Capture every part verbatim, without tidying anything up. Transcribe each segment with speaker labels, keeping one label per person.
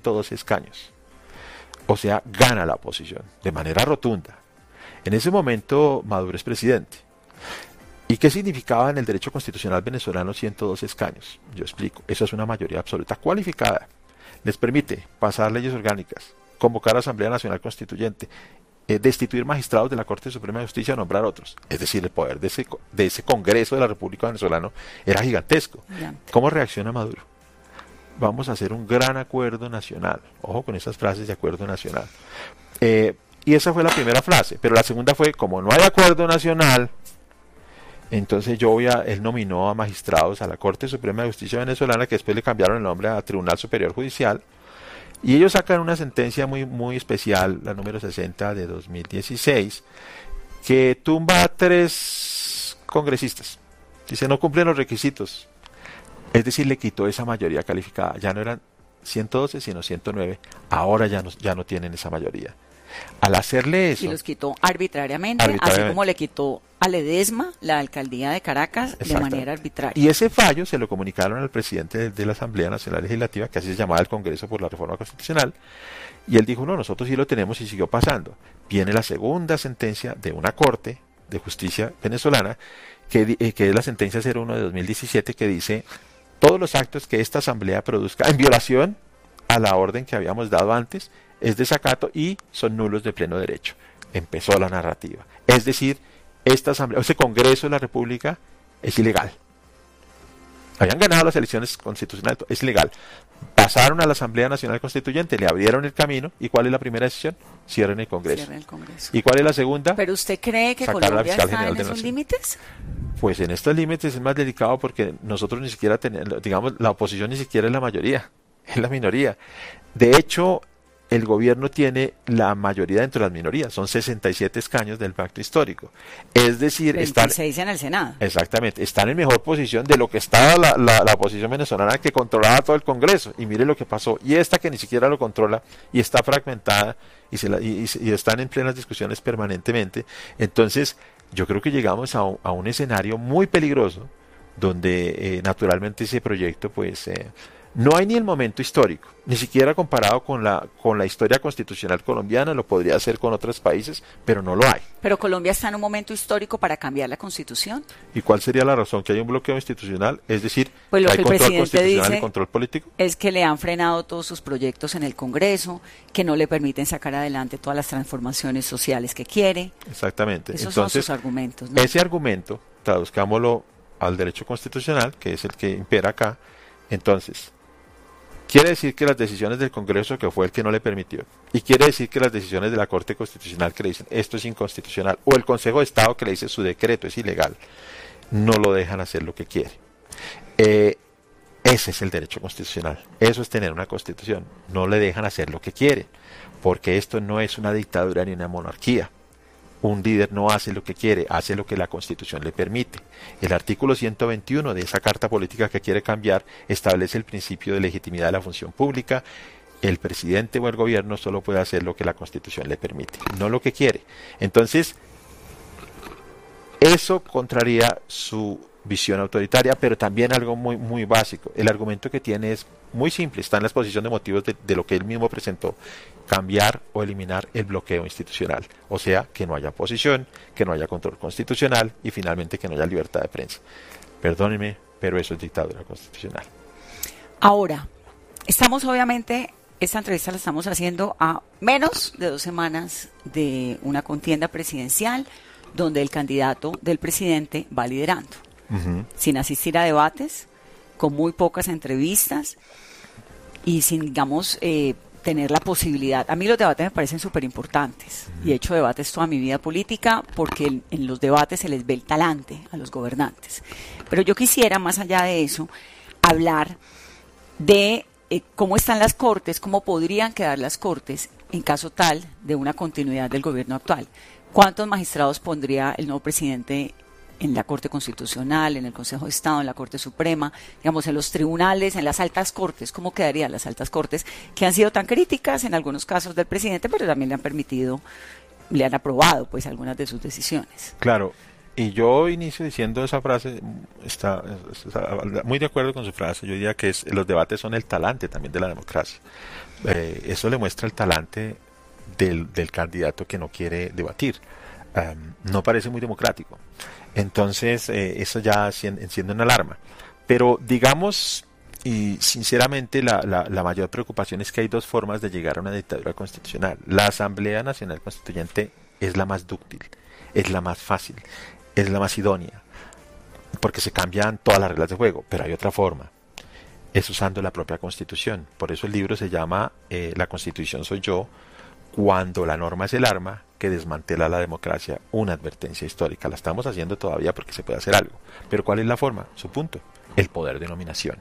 Speaker 1: ciento doce escaños. O sea, gana la oposición de manera rotunda. En ese momento Maduro es presidente. ¿Y qué significaba en el derecho constitucional venezolano ciento doce escaños? Yo explico. Eso es una mayoría absoluta cualificada. Les permite pasar leyes orgánicas, convocar a Asamblea Nacional Constituyente, eh, destituir magistrados de la Corte Suprema de Justicia, nombrar otros. Es decir, el poder de ese, de ese Congreso de la República Venezolana era gigantesco. ¿Cómo reacciona Maduro? Vamos a hacer un gran acuerdo nacional. Ojo con esas frases de acuerdo nacional. Eh, y esa fue la primera frase. Pero la segunda fue, como no hay acuerdo nacional, entonces yo voy a, él nominó a magistrados a la Corte Suprema de Justicia venezolana, que después le cambiaron el nombre a Tribunal Superior Judicial, y ellos sacan una sentencia muy, muy especial, la número sesenta de dos mil dieciséis, que tumba a tres congresistas. Dice, no cumplen los requisitos. Es decir, le quitó esa mayoría calificada. Ya no eran ciento doce, sino ciento nueve. Ahora ya no, ya no tienen esa mayoría. Al hacerle eso...
Speaker 2: Y los quitó arbitrariamente, arbitrariamente, así como le quitó a Ledesma la alcaldía de Caracas de manera arbitraria.
Speaker 1: Y ese fallo se lo comunicaron al presidente de, de la Asamblea Nacional Legislativa, que así se llamaba el Congreso por la Reforma Constitucional, y él dijo, no, nosotros sí lo tenemos, y siguió pasando. Viene la segunda sentencia de una Corte de Justicia venezolana, que, eh, que es la sentencia cero uno de dos mil diecisiete, que dice, todos los actos que esta Asamblea produzca en violación a la orden que habíamos dado antes, es desacato y son nulos de pleno derecho. Empezó la narrativa. Es decir, esta asamblea, este Congreso de la República es ilegal. Habían ganado las elecciones constitucionales, es ilegal. Pasaron a la Asamblea Nacional Constituyente, le abrieron el camino. ¿Y cuál es la primera decisión? Cierren el Congreso.
Speaker 2: Cierren el Congreso.
Speaker 1: ¿Y cuál es la segunda?
Speaker 2: ¿Pero usted cree que Colombia está en esos límites?
Speaker 1: Pues en estos límites es más delicado porque nosotros ni siquiera tenemos, digamos, la oposición ni siquiera es la mayoría, es la minoría. De hecho, el gobierno tiene la mayoría dentro de las minorías, son sesenta y siete escaños del pacto histórico. Es decir,
Speaker 2: veintiséis
Speaker 1: están,
Speaker 2: en el Senado.
Speaker 1: Exactamente, están en mejor posición de lo que estaba la, la, la oposición venezolana, que controlaba todo el Congreso. Y mire lo que pasó. Y esta que ni siquiera lo controla y está fragmentada y, se la, y, y, y están en plenas discusiones permanentemente. Entonces, yo creo que llegamos a un, a un escenario muy peligroso donde eh, naturalmente ese proyecto pues... Eh, no hay ni el momento histórico, ni siquiera comparado con la con la historia constitucional colombiana, lo podría hacer con otros países, pero no lo hay.
Speaker 2: Pero Colombia está en un momento histórico para cambiar la Constitución.
Speaker 1: ¿Y cuál sería la razón? ¿Que hay un bloqueo institucional? Es decir,
Speaker 2: pues lo
Speaker 1: ¿hay
Speaker 2: que el
Speaker 1: control
Speaker 2: presidente
Speaker 1: constitucional
Speaker 2: dice
Speaker 1: y control político?
Speaker 2: Es que le han frenado todos sus proyectos en el Congreso, que no le permiten sacar adelante todas las transformaciones sociales que quiere.
Speaker 1: Exactamente.
Speaker 2: Esos
Speaker 1: Entonces,
Speaker 2: son sus argumentos, ¿no?
Speaker 1: Ese argumento, traduzcámoslo al derecho constitucional, que es el que impera acá, entonces... Quiere decir que las decisiones del Congreso, que fue el que no le permitió, y quiere decir que las decisiones de la Corte Constitucional que le dicen esto es inconstitucional, o el Consejo de Estado que le dice su decreto es ilegal, no lo dejan hacer lo que quiere. Eh, ese es el derecho constitucional, eso es tener una constitución, no le dejan hacer lo que quiere, porque esto no es una dictadura ni una monarquía. Un líder no hace lo que quiere, hace lo que la Constitución le permite. El artículo ciento veintiuno de esa Carta Política que quiere cambiar establece el principio de legitimidad de la función pública. El presidente o el gobierno solo puede hacer lo que la Constitución le permite, no lo que quiere. Entonces, eso contraría su visión autoritaria, pero también algo muy, muy básico. El argumento que tiene es muy simple, está en la exposición de motivos de, de lo que él mismo presentó: cambiar o eliminar el bloqueo institucional, o sea, que no haya oposición, que no haya control constitucional y finalmente que no haya libertad de prensa. Perdónenme, pero eso es dictadura constitucional.
Speaker 2: Ahora, estamos obviamente, esta entrevista la estamos haciendo a menos de dos semanas de una contienda presidencial donde el candidato del presidente va liderando, uh-huh. sin asistir a debates, con muy pocas entrevistas y sin, digamos, eh, tener la posibilidad. A mí los debates me parecen súper importantes y he hecho debates toda mi vida política porque en, en los debates se les ve el talante a los gobernantes. Pero yo quisiera, más allá de eso, hablar de eh, cómo están las Cortes, cómo podrían quedar las Cortes en caso tal de una continuidad del gobierno actual. ¿Cuántos magistrados pondría el nuevo presidente en la Corte Constitucional, en el Consejo de Estado, en la Corte Suprema, digamos, en los tribunales, en las altas cortes? ¿Cómo quedarían las altas cortes que han sido tan críticas en algunos casos del presidente, pero también le han permitido, le han aprobado pues algunas de sus decisiones?
Speaker 1: Claro, y yo inicio diciendo esa frase, está, está muy de acuerdo con su frase. Yo diría que es, los debates son el talante también de la democracia, Eh, eso le muestra el talante del, del candidato que no quiere debatir. Um, no parece muy democrático. Entonces, eh, eso ya enciende una alarma. Pero digamos, y sinceramente, la, la, la mayor preocupación es que hay dos formas de llegar a una dictadura constitucional. La Asamblea Nacional Constituyente es la más dúctil, es la más fácil, es la más idónea, porque se cambian todas las reglas de juego. Pero hay otra forma, es usando la propia Constitución. Por eso el libro se llama eh, La Constitución soy yo, cuando la norma es el arma que desmantela la democracia, una advertencia histórica. La estamos haciendo todavía porque se puede hacer algo. Pero ¿cuál es la forma? Su punto, el poder de nominación.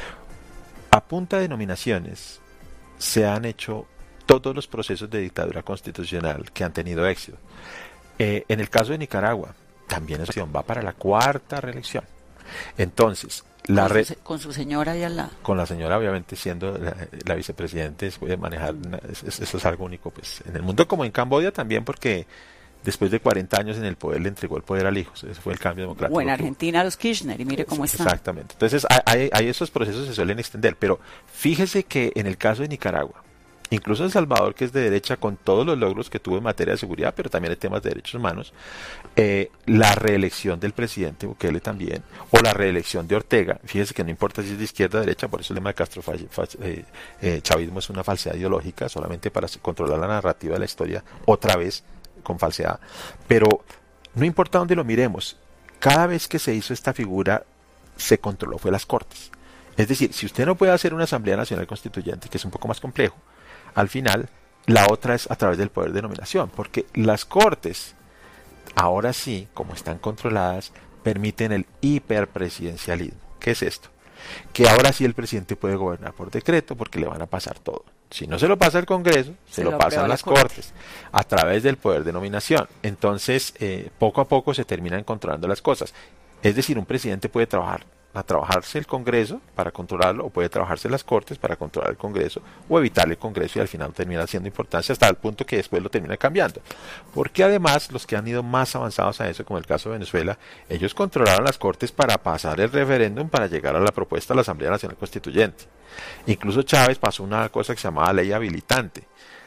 Speaker 1: A punta de nominaciones se han hecho todos los procesos de dictadura constitucional que han tenido éxito. Eh, en el caso de Nicaragua, también es opción, va para la cuarta reelección. Entonces, la
Speaker 2: con,
Speaker 1: re-
Speaker 2: su, con su señora ahí al lado.
Speaker 1: Con la señora, obviamente, siendo la, la vicepresidente, puede manejar, una, eso, eso es algo único, pues, en el mundo, como en Camboya también, porque después de cuarenta años en el poder le entregó el poder al hijo. Ese fue el cambio democrático.
Speaker 2: O en Argentina los Kirchner, y mire cómo están.
Speaker 1: Exactamente. Entonces, hay, hay esos procesos se suelen extender, pero fíjese que en el caso de Nicaragua, incluso El Salvador, que es de derecha, con todos los logros que tuvo en materia de seguridad, pero también en temas de derechos humanos, eh, la reelección del presidente Bukele también, o la reelección de Ortega, fíjese que no importa si es de izquierda o derecha, por eso el lema de Castro eh, eh, chavismo es una falsedad ideológica, solamente para controlar la narrativa de la historia, otra vez con falsedad. Pero no importa dónde lo miremos, cada vez que se hizo esta figura, se controló, fue las Cortes. Es decir, si usted no puede hacer una Asamblea Nacional Constituyente, que es un poco más complejo, al final, la otra es a través del poder de nominación, porque las Cortes, ahora sí, como están controladas, permiten el hiperpresidencialismo. ¿Qué es esto? Que ahora sí el presidente puede gobernar por decreto porque le van a pasar todo. Si no se lo pasa al Congreso, se, se lo, lo pasan las Cortes, Cortes, a través del poder de nominación. Entonces, eh, poco a poco se terminan controlando las cosas. Es decir, un presidente puede trabajar a trabajarse el Congreso para controlarlo, o puede trabajarse las Cortes para controlar el Congreso, o evitar el Congreso, y al final termina siendo importancia hasta el punto que después lo termina cambiando. Porque además los que han ido más avanzados a eso, como el caso de Venezuela, ellos controlaron las Cortes para pasar el referéndum para llegar a la propuesta de la Asamblea Nacional Constituyente. Incluso Chávez pasó una cosa que se llamaba ley habilitante,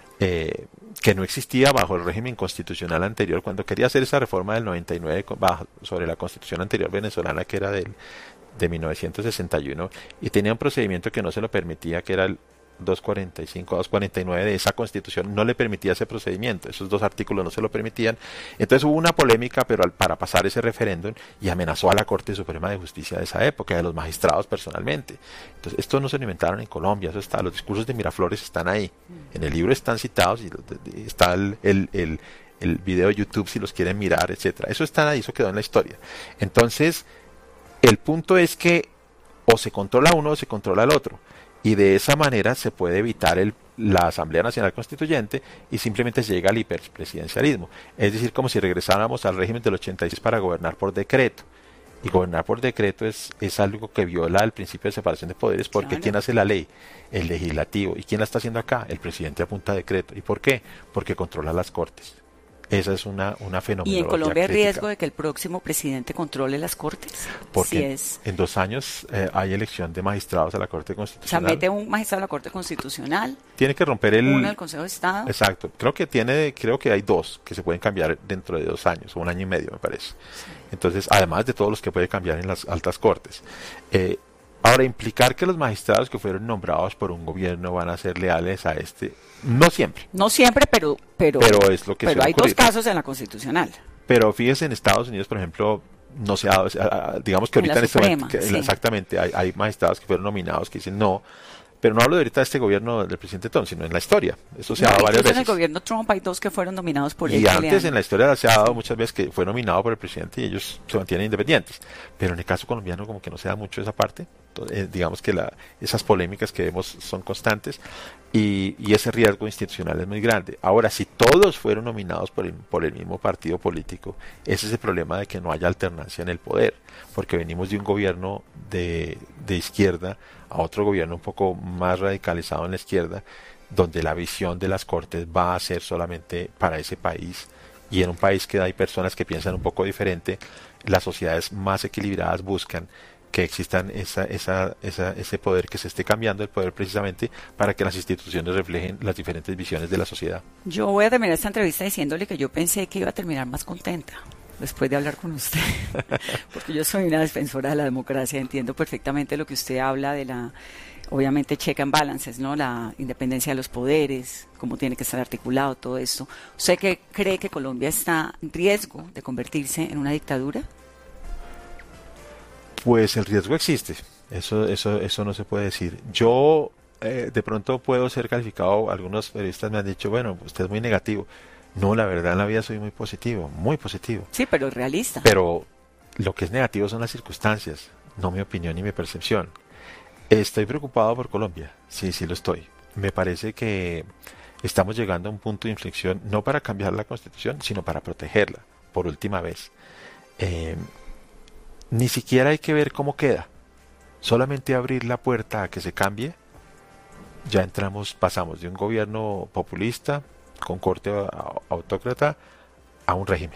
Speaker 1: eh, que no existía bajo el régimen constitucional anterior, cuando quería hacer esa reforma del noventa y nueve bajo, sobre la constitución anterior venezolana, que era del de mil novecientos sesenta y uno, y tenía un procedimiento que no se lo permitía, que era el doscientos cuarenta y cinco, doscientos cuarenta y nueve de esa constitución, no le permitía ese procedimiento, esos dos artículos no se lo permitían. Entonces hubo una polémica, pero al, para pasar ese referéndum, y amenazó a la Corte Suprema de Justicia de esa época, de los magistrados personalmente. Entonces esto no se lo inventaron en Colombia, eso está, los discursos de Miraflores están ahí, en el libro están citados, y está el, el, el, el video de YouTube si los quieren mirar, etcétera. Eso está ahí, eso quedó en la historia. Entonces, el punto es que o se controla uno o se controla el otro, y de esa manera se puede evitar el, la Asamblea Nacional Constituyente y simplemente se llega al hiperpresidencialismo. Es decir, como si regresáramos al régimen del ochenta y seis para gobernar por decreto. Y gobernar por decreto es, es algo que viola el principio de separación de poderes, porque claro. ¿Quién hace la ley? El legislativo. ¿Y quién la está haciendo acá? El presidente a punta de decreto. ¿Y por qué? Porque controla las Cortes. Esa es una, una fenomenología.
Speaker 2: ¿Y en Colombia hay
Speaker 1: crítica.
Speaker 2: riesgo de que el próximo presidente controle las Cortes?
Speaker 1: Porque
Speaker 2: si es...
Speaker 1: en dos años eh, hay elección de magistrados a la Corte Constitucional.
Speaker 2: O sea, mete un magistrado a la Corte Constitucional.
Speaker 1: Tiene que romper el...
Speaker 2: Uno del Consejo de Estado.
Speaker 1: Exacto. Creo que tiene, creo que hay dos que se pueden cambiar dentro de dos años, o un año y medio, me parece. Sí. Entonces, además de todos los que puede cambiar en las altas Cortes. Eh, ahora, implicar que los magistrados que fueron nombrados por un gobierno van a ser leales a este... No siempre.
Speaker 2: No siempre, pero pero,
Speaker 1: pero es lo que
Speaker 2: pero hay
Speaker 1: ocurrir.
Speaker 2: dos casos en la Constitucional.
Speaker 1: Pero fíjese, en Estados Unidos, por ejemplo, no se ha dado, digamos que ahorita en, en este
Speaker 2: Suprema,
Speaker 1: momento, que,
Speaker 2: sí.
Speaker 1: exactamente, hay, hay magistrados que fueron nominados que dicen no, pero no hablo de ahorita de este gobierno del presidente Trump, sino en la historia. Eso se
Speaker 2: no,
Speaker 1: ha dado varias veces.
Speaker 2: En el gobierno Trump hay dos que fueron nominados por él.
Speaker 1: Y antes en la historia se ha dado muchas veces que fue nominado por el presidente y ellos se mantienen independientes. Pero en el caso colombiano como que no se da mucho esa parte. Eh, digamos que la, esas polémicas que vemos son constantes y, y ese riesgo institucional es muy grande. Ahora, si todos fueron nominados por el, por el mismo partido político, ese es el problema de que no haya alternancia en el poder, porque venimos de un gobierno de, de izquierda a otro gobierno un poco más radicalizado en la izquierda, donde la visión de las Cortes va a ser solamente para ese país, y en un país que hay personas que piensan un poco diferente, las sociedades más equilibradas buscan que existan esa, esa, esa, ese poder que se esté cambiando, el poder precisamente para que las instituciones reflejen las diferentes visiones de la sociedad.
Speaker 2: Yo voy a terminar esta entrevista diciéndole que yo pensé que iba a terminar más contenta después de hablar con usted, porque yo soy una defensora de la democracia, entiendo perfectamente lo que usted habla de la, obviamente, check and balances, ¿no? La independencia de los poderes, cómo tiene que estar articulado todo esto. ¿Usted qué cree que Colombia está en riesgo de convertirse en una dictadura?
Speaker 1: Pues el riesgo existe, eso, eso, eso no se puede decir. Yo eh, de pronto puedo ser calificado, algunos periodistas me han dicho, bueno, usted es muy negativo. No, la verdad en la vida soy muy positivo, muy positivo.
Speaker 2: Sí, pero realista.
Speaker 1: Pero lo que es negativo son las circunstancias, no mi opinión ni mi percepción. Estoy preocupado por Colombia, sí, sí lo estoy. Me parece que estamos llegando a un punto de inflexión, no para cambiar la Constitución, sino para protegerla, por última vez. Eh, ni siquiera hay que ver cómo queda, solamente abrir la puerta a que se cambie. Ya entramos, pasamos de un gobierno populista con corte autócrata a un régimen.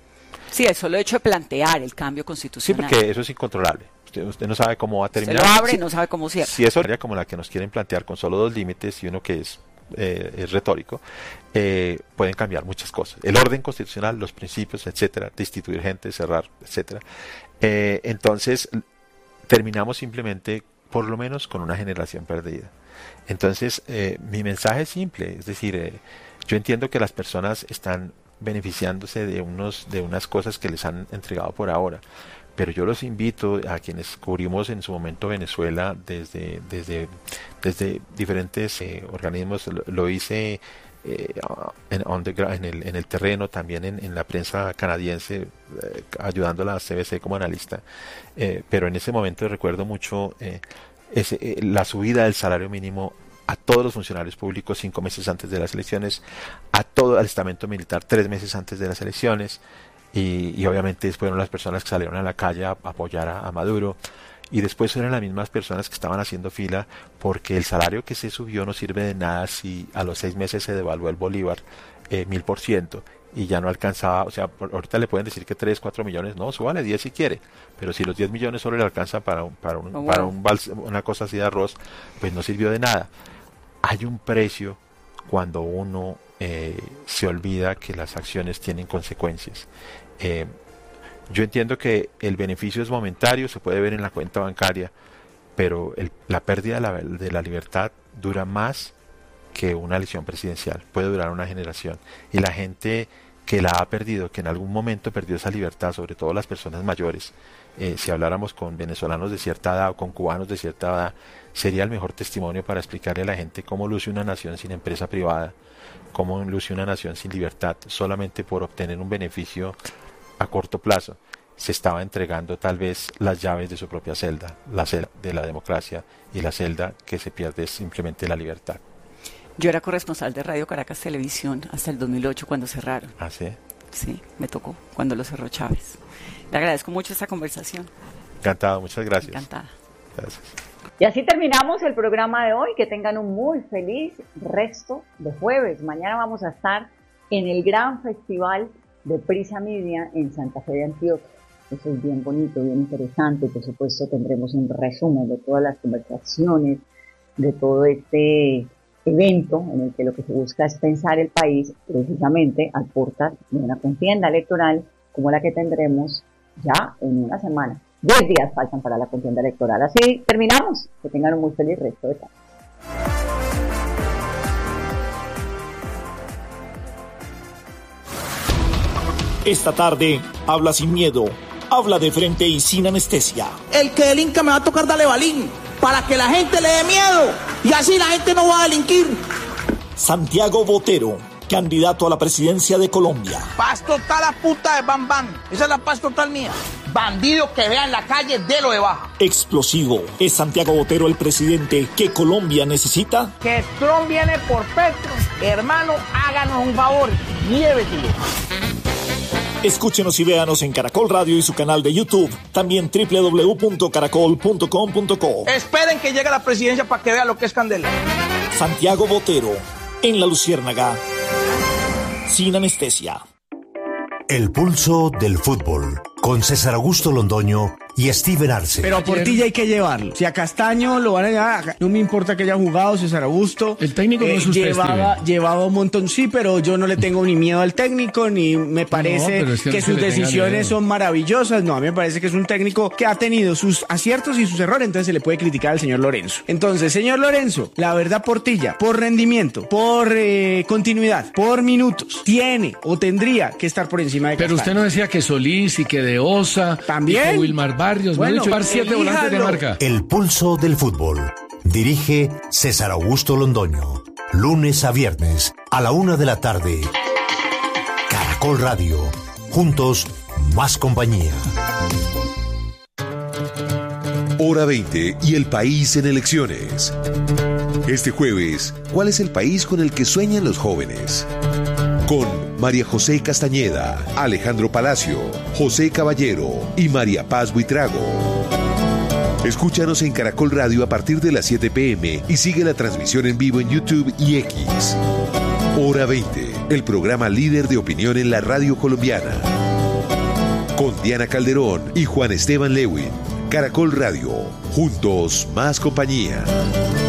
Speaker 2: Sí, el solo hecho de plantear el cambio constitucional.
Speaker 1: Sí, porque eso es incontrolable. Usted, usted no sabe cómo va a terminar.
Speaker 2: Se lo abre y
Speaker 1: si,
Speaker 2: no sabe cómo cierra.
Speaker 1: Si eso sería como la que nos quieren plantear con solo dos límites y uno que es, eh, es retórico, eh, pueden cambiar muchas cosas. El orden constitucional, los principios, etcétera, destituir gente, cerrar, etcétera. Eh, entonces, terminamos simplemente, por lo menos, con una generación perdida. Entonces, eh, mi mensaje es simple, es decir, eh, yo entiendo que las personas están beneficiándose de unos de unas cosas que les han entregado por ahora, pero yo los invito a quienes cubrimos en su momento Venezuela desde desde desde diferentes eh, organismos, lo, lo hice eh, en, on the, en, el, en el terreno, también en, en la prensa canadiense, eh, ayudando a la C B C como analista, eh, pero en ese momento recuerdo mucho eh, ese, eh, la subida del salario mínimo a todos los funcionarios públicos cinco meses antes de las elecciones, a todo el estamento militar tres meses antes de las elecciones, y, y obviamente fueron las personas que salieron a la calle a, a apoyar a, a Maduro, y después eran las mismas personas que estaban haciendo fila porque el salario que se subió no sirve de nada si a los seis meses se devaluó el bolívar eh, mil por ciento y ya no alcanzaba, o sea, por, ahorita le pueden decir que tres, cuatro millones, no, súbale diez si quiere, pero si los diez millones solo le alcanzan para, un, para, un, oh, wow. para un vals, una cosa así de arroz, pues no sirvió de nada. Hay un precio cuando uno eh, se olvida que las acciones tienen consecuencias. Eh, yo entiendo que el beneficio es momentario, se puede ver en la cuenta bancaria, pero el, la pérdida de la, de la libertad dura más que una elección presidencial, puede durar una generación. Y la gente que la ha perdido, que en algún momento perdió esa libertad, sobre todo las personas mayores, eh, si habláramos con venezolanos de cierta edad o con cubanos de cierta edad, sería el mejor testimonio para explicarle a la gente cómo luce una nación sin empresa privada, cómo luce una nación sin libertad, solamente por obtener un beneficio a corto plazo. Se estaba entregando tal vez las llaves de su propia celda, la celda de la democracia, y la celda que se pierde es simplemente la libertad.
Speaker 2: Yo era corresponsal de Radio Caracas Televisión hasta el dos mil ocho cuando cerraron.
Speaker 1: ¿Ah, sí?
Speaker 2: Sí, me tocó cuando lo cerró Chávez. Le agradezco mucho esta conversación.
Speaker 1: Encantado, muchas gracias.
Speaker 2: Encantada.
Speaker 1: Gracias.
Speaker 3: Y así terminamos el programa de hoy. Que tengan un muy feliz resto de jueves. Mañana vamos a estar en el gran festival de Prisa Media en Santa Fe de Antioquia. Eso es bien bonito, bien interesante. Por supuesto tendremos un resumen de todas las conversaciones, de todo este evento en el que lo que se busca es pensar el país precisamente al portal de una contienda electoral como la que tendremos ya en una semana. Diez días faltan para la contienda electoral. Así terminamos. Que tengan un muy feliz resto de tarde.
Speaker 4: Esta tarde, habla sin miedo, habla de frente y sin anestesia.
Speaker 5: El que delinca me va a tocar darle balín, para que la gente le dé miedo, y así la gente no va a delinquir.
Speaker 4: Santiago Botero, candidato a la presidencia de Colombia.
Speaker 5: Paz total a puta de Bam Bam, esa es la paz total mía. Bandido que vea en la calle, de lo de baja.
Speaker 4: Explosivo, ¿es Santiago Botero el presidente que Colombia necesita?
Speaker 5: Que Trump viene por Petro, hermano, háganos un favor, llévetelo.
Speaker 4: Escúchenos y véanos en Caracol Radio y su canal de YouTube. También doble u doble u doble u punto caracol punto com punto co.
Speaker 5: Esperen que llegue a la presidencia para que vean lo que es candela.
Speaker 4: Santiago Botero, en La Luciérnaga, sin anestesia.
Speaker 6: El pulso del fútbol, con César Augusto Londoño y Steven Arce.
Speaker 7: Pero a Portilla hay que llevarlo. Si a Castaño lo van a llevar, no me importa que haya jugado, César Augusto.
Speaker 8: El técnico no es usted,
Speaker 7: llevaba,
Speaker 8: Steven.
Speaker 7: llevaba un montón, sí, pero yo no le tengo ni miedo al técnico, ni me parece
Speaker 8: No, es que
Speaker 7: que
Speaker 8: no
Speaker 7: sus
Speaker 8: se le
Speaker 7: decisiones
Speaker 8: tenga
Speaker 7: son maravillosas. No, a mí me parece que es un técnico que ha tenido sus aciertos y sus errores, entonces se le puede criticar al señor Lorenzo. Entonces, señor Lorenzo, la verdad, Portilla, por rendimiento, por eh, continuidad, por minutos, tiene o tendría que estar por encima de Castaño.
Speaker 8: Pero usted no decía que Solís y que De Osa,
Speaker 7: también,
Speaker 8: y que Wilmar Barrios,
Speaker 7: bueno,
Speaker 8: no he dicho siete
Speaker 7: elíjalo.
Speaker 8: volantes de marca.
Speaker 6: El pulso del fútbol. Dirige César Augusto Londoño. Lunes a viernes a la una de la tarde. Caracol Radio. Juntos, más compañía.
Speaker 9: Hora veinte y el país en elecciones. Este jueves, ¿cuál es el país con el que sueñan los jóvenes? Con María José Castañeda, Alejandro Palacio, José Caballero y María Paz Buitrago. Escúchanos en Caracol Radio a partir de las siete pe eme y sigue la transmisión en vivo en YouTube y X. Hora veinte, el programa líder de opinión en la radio colombiana. Con Diana Calderón y Juan Esteban Lewin. Caracol Radio. Juntos, más compañía.